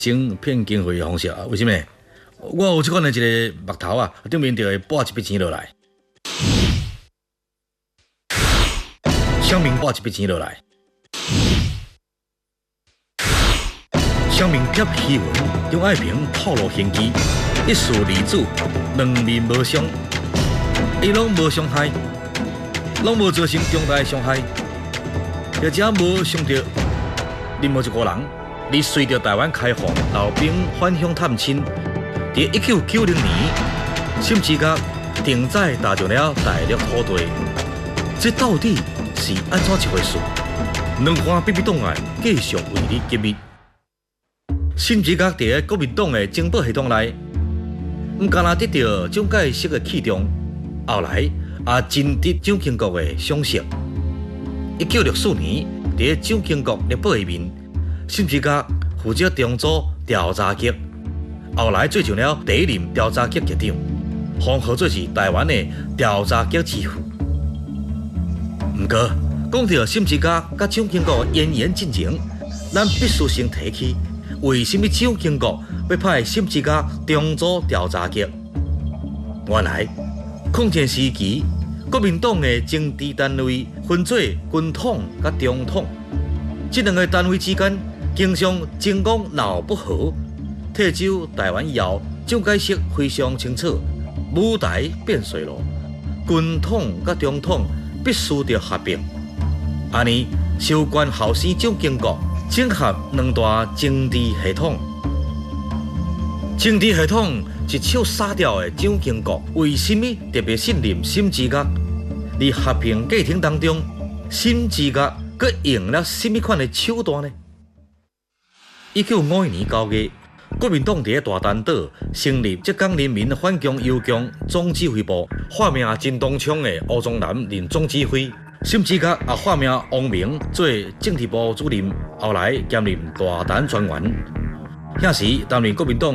种骗经费的方式啊？为什么？我有即款的一个木头啊，顶面就会拨一笔钱落来，乡民拨一笔钱落来，乡民贴檄文，用爱萍透露刑期，一树二子，两面无伤，伊拢无伤害，拢无造成重大的伤害，或者无伤到任何一个人。你随着台湾开放，老兵返乡探亲。在1990年，新市角定载踏上了大陆土地，这到底是安怎一回事？两岸秘密档案继续为你揭秘。新市角在国民党的情报系统内，唔单单得到蒋介石的器重，后来也深得蒋经国的赏识。1964年，在蒋经国列表下面，新市角负责中组调查局。后来做上了第一任调查局局长，封号做是台湾的调查局之父。不过，讲到新市角甲蒋经国渊源进程，咱必须先提起，为什么蒋经国要派新市角中组调查局？原来，抗战时期，国民党的政治单位分做军统甲中统，这两个单位之间经常情况闹不和。退守台湾以后，蒋介石非常清楚，舞台变衰咯，军统甲中统必须得合并。安尼，收关后生蒋经国整合两大政治系统，政治系统一手杀掉的蒋经国，为什么特别信任新市角？在合并过程当中，新市角佮用了什么款的手段呢？1951年9月。国民党在大丹岛成立浙江人民反共游共总指挥部，化名真东昌的吴宗南任总指挥，新市角也化名王明做政治部主任，后来兼任大丹专员。那时担任国民党